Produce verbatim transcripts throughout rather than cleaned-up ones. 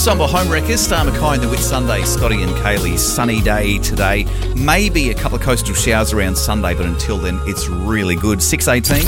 Ensemble Homewreckers, Star Mackay and the Whit Sunday. Scotty and Kaylee, sunny day today. Maybe a couple of coastal showers around Sunday, but until then, it's really good. six eighteen.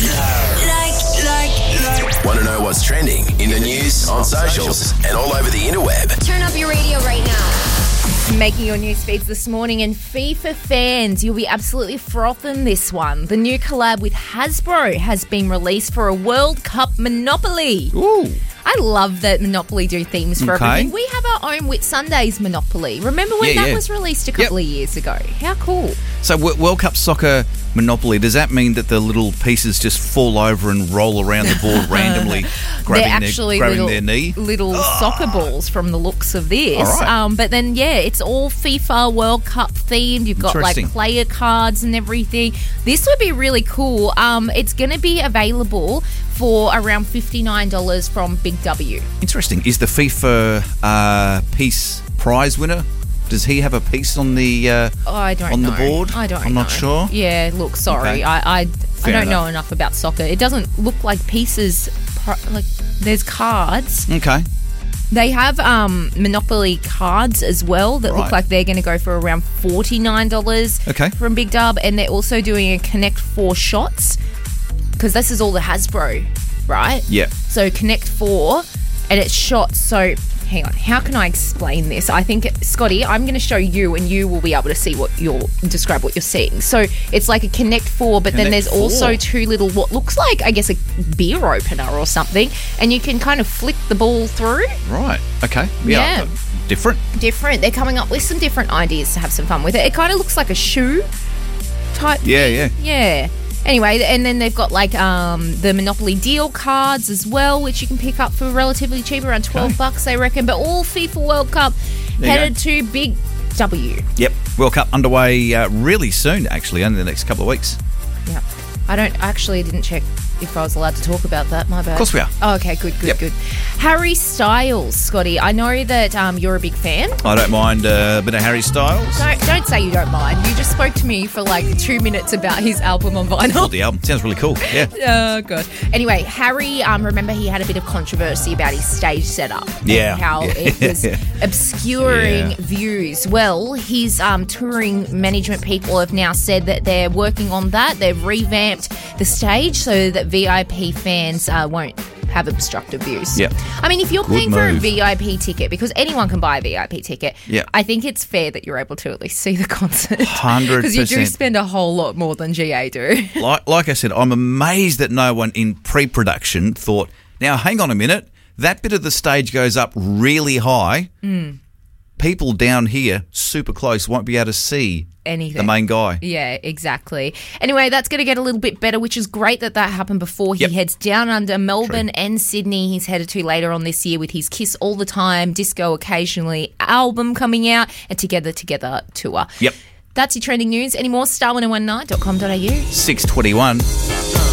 Want to know what's trending in the news, on socials, and all over the interweb? Turn up your radio right now. Making your news feeds this morning, and FIFA fans, you'll be absolutely frothing this one. The new collab with Hasbro has been released for a World Cup Monopoly. Ooh. I love that Monopoly do themes for Okay. everything. We have our own Whit Sundays Monopoly. Remember when Yeah, that yeah. was released a couple Yep. of years ago? How cool. So w- World Cup Soccer Monopoly, does that mean that the little pieces just fall over and roll around the board randomly, grabbing, They're actually their, grabbing little, their knee? little soccer balls from the looks of this. All right. Um, but then, yeah, it's all FIFA World Cup themed. You've got like Interesting. player cards and everything. This would be really cool. Um, it's going to be available for around fifty-nine dollars from Big W. Interesting. Is the FIFA uh, Peace Prize winner? Does he have a piece on the uh, Oh, I don't on know. the board? I don't I'm know. not sure. Yeah, look, sorry. Okay. I I, I Fair don't know enough. enough about soccer. It doesn't look like pieces. Pro- like there's cards. Okay. They have um, Monopoly cards as well that look Right. like they're going to go for around forty-nine dollars Okay. from Big Dub. And they're also doing a Connect Four shots because this is all the Hasbro, right? Yeah. So Connect Four and it's shots. So hang on, how can I explain this? I think, Scotty, I'm going to show you and you will be able to see what you're, describe what you're seeing. So it's like a Connect Four, but then Connect there's Four. also two little, what looks like, I guess, a beer opener or something. And you can kind of flick the ball through. Right. Okay. Yeah. uh, Different. Different. They're coming up with some different ideas to have some fun with it. It kind of looks like a shoe type. Yeah, yeah. Yeah. Anyway, and then they've got like um, the Monopoly deal cards as well, which you can pick up for relatively cheap, around twelve Okay. bucks, I reckon. But all FIFA World Cup There you headed to Big W. Yep. World Cup underway uh, really soon, actually, only the next couple of weeks. Yeah. I don't actually didn't check if I was allowed to talk about that. My bad. Of course we are. Oh, okay, good, good, Yep. good. Harry Styles, Scotty. I know that um, you're a big fan. I don't mind uh, a bit of Harry Styles. Don't, don't say you don't mind. You just spoke to me for like two minutes about his album on Oh, vinyl. the album sounds really cool. Yeah. Oh, God. Anyway, Harry, um, remember he had a bit of controversy about his stage setup. Yeah. And how Yeah. it was obscuring Yeah. views. Well, his um, touring management people have now said that they're working on that. They've revamped the stage so that V I P fans uh, won't have obstructive views. Yep. I mean, if you're Good paying for a move. V I P ticket, because anyone can buy a V I P ticket, Yep. I think it's fair that you're able to at least see the concert. one hundred percent. Because you do spend a whole lot more than G A do. Like, like I said, I'm amazed that no one in pre-production thought, now, hang on a minute, that bit of the stage goes up really high. Mm. People down here, super close, won't be able to see Anything. the main guy. Yeah, exactly. Anyway, that's going to get a little bit better, which is great that that happened before he Yep. heads down under Melbourne True. and Sydney. He's headed to later on this year with his Kiss All the Time, Disco Occasionally album coming out, and Together Together tour. Yep. That's your trending news. Any more? star one oh one nine dot com dot a u. six twenty-one.